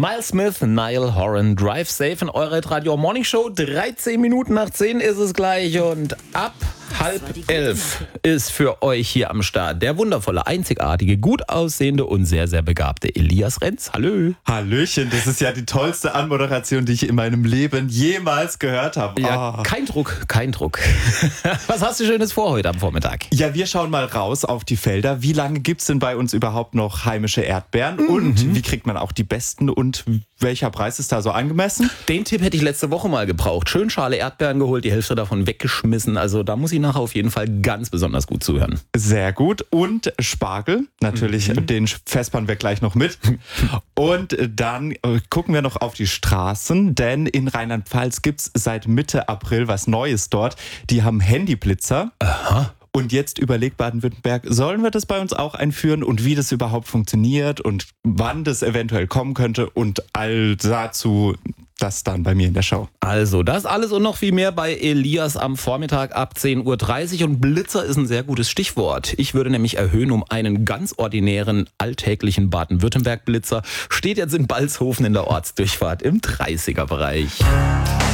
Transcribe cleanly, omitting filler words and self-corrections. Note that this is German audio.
Miles Smith, Niall Horan, Drive Safe in eurer Radio Morning Show. 13 Minuten nach 10 ist es gleich und ab 10:30 ist für euch hier am Start der wundervolle, einzigartige, gut aussehende und sehr, sehr begabte Elias Renz. Hallo. Hallöchen, das ist ja die tollste Anmoderation, die ich in meinem Leben jemals gehört habe. Ja, kein Druck, kein Druck. Was hast du Schönes vor heute am Vormittag? Ja, wir schauen mal raus auf die Felder. Wie lange gibt es denn bei uns überhaupt noch heimische Erdbeeren? Und wie kriegt man auch die besten und welcher Preis ist da so angemessen? Den Tipp hätte ich letzte Woche mal gebraucht. Schön Schale Erdbeeren geholt, die Hälfte davon weggeschmissen. Also da muss ich nachher auf jeden Fall ganz besonders gut zuhören. Sehr gut. Und Spargel, natürlich, den vespern wir gleich noch mit. Und dann gucken wir noch auf die Straßen, denn in Rheinland-Pfalz gibt es seit Mitte April was Neues dort. Die haben Handyblitzer. Aha. Und jetzt überlegt Baden-Württemberg, sollen wir das bei uns auch einführen und wie das überhaupt funktioniert und wann das eventuell kommen könnte und all dazu das dann bei mir in der Show. Also das alles und noch viel mehr bei Elias am Vormittag ab 10:30 Uhr und Blitzer ist ein sehr gutes Stichwort. Ich würde nämlich erhöhen um einen ganz ordinären, alltäglichen Baden-Württemberg-Blitzer. Steht jetzt in Balzhofen in der Ortsdurchfahrt im 30er-Bereich.